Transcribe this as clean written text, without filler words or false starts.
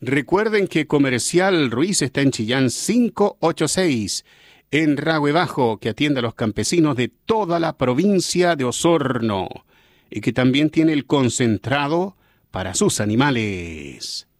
Recuerden que Comercial Ruiz está en Chillán 586, en Rahue Bajo, que atiende a los campesinos de toda la provincia de Osorno y que también tiene el concentrado para sus animales.